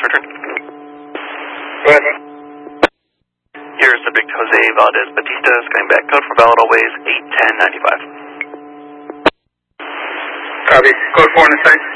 return. Go ahead. Here is subject Jose Valdez Batista, coming back code for valid always 81095. Copy. Code 4 on the site.